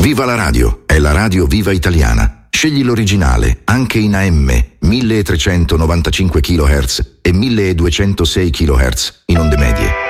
Viva la radio, è la radio viva italiana. Scegli l'originale, anche in AM, 1395 kHz e 1206 kHz in onde medie.